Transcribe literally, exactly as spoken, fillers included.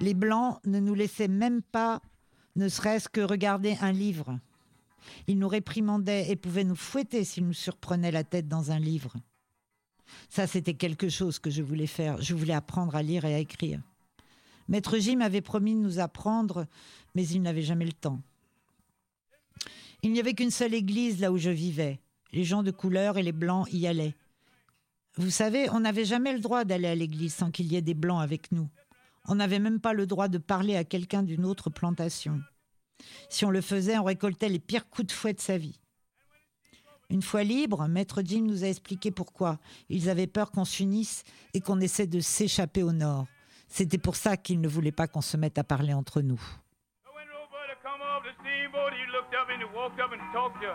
Les Blancs ne nous laissaient même pas, ne serait-ce que regarder un livre. Ils nous réprimandaient et pouvaient nous fouetter s'ils nous surprenaient la tête dans un livre. Ça, c'était quelque chose que je voulais faire. Je voulais apprendre à lire et à écrire. Maître Jim avait promis de nous apprendre, mais il n'avait jamais le temps. Il n'y avait qu'une seule église là où je vivais. Les gens de couleur et les Blancs y allaient. Vous savez, on n'avait jamais le droit d'aller à l'église sans qu'il y ait des Blancs avec nous. On n'avait même pas le droit de parler à quelqu'un d'une autre plantation. Si on le faisait, on récoltait les pires coups de fouet de sa vie. Une fois libre, Maître Jim nous a expliqué pourquoi. Ils avaient peur qu'on s'unisse et qu'on essaie de s'échapper au nord. C'était pour ça qu'ils ne voulaient pas qu'on se mette à parler entre nous.